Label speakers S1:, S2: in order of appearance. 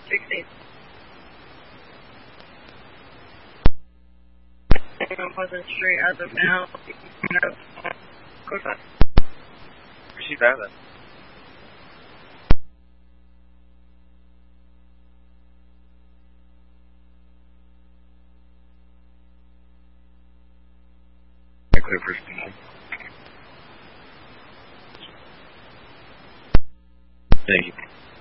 S1: 16. On Pleasant Street as of now. Code 5.
S2: Receive that then.
S3: Clear for speed. Thank you.